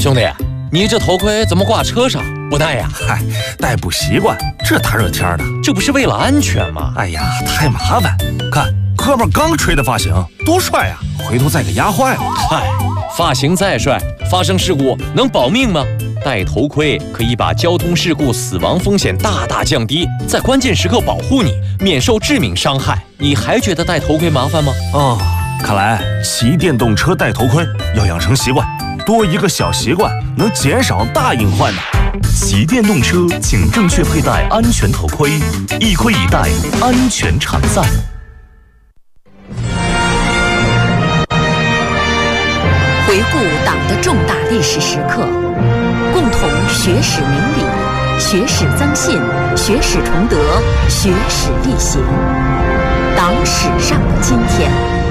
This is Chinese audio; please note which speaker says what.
Speaker 1: 兄弟，你这头盔怎么挂车上不戴呀？
Speaker 2: 嗨，戴不习惯，这大热天的，
Speaker 1: 这不是为了安全吗？
Speaker 2: 哎呀，太麻烦。看哥们刚吹的发型，多帅呀！回头再给压坏了。
Speaker 1: 嗨，发型再帅，发生事故能保命吗？戴头盔可以把交通事故死亡风险大大降低，在关键时刻保护你，免受致命伤害。你还觉得戴头盔麻烦吗？
Speaker 2: 哦，看来骑电动车戴头盔要养成习惯，多一个小习惯能减少大隐患的。
Speaker 3: 骑电动车请正确佩戴安全头盔，一盔一戴，安全常在。
Speaker 4: 回顾党的重大历史时刻，共同学史明理，学史增信，学史崇德，学史力行。党史上的今天。